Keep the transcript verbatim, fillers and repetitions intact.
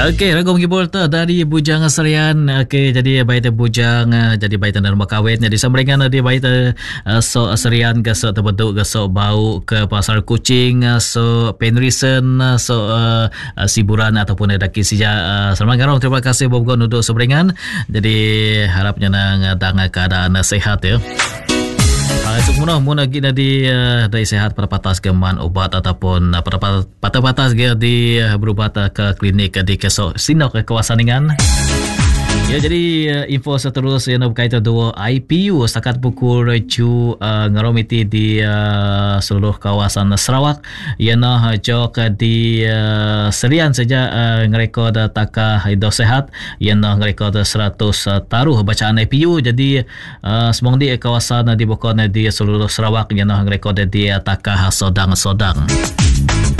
Okey, ragu menghibur tu dari Bujang Serian. Okey, jadi baik tu Bujang jadi baik tu rumah kahwin. Jadi sambringan dia baik tu uh, so Serian ke so terbentuk ke so bau ke pasar kucing uh, so penrisen uh, so uh, uh, siburan ataupun daki sija uh, sambringan. Terima kasih Bob Gon untuk sambringan. Jadi harapnya nang dang keadaan sehat ya. Semua muna kita di uh, dari sehat pada patas keman obat ataupun uh, pada patas-patas dia di uh, berubat uh, ke klinik uh, di kesok sino ke kawasan dengan. Ya, jadi uh, info seterusnya yang berkaitan dengan I P U setakat pukul tujuh uh, ngaromiti di uh, seluruh kawasan Sarawak. Yana jok di uh, Serian saja uh, ngerekod uh, taka hidup sehat. Yana ngerekod seratus uh, taruh bacaan I P U. Jadi uh, semua di kawasan uh, di Bokon uh, di seluruh Sarawak yana ngerekod di uh, taka sodang-sodang.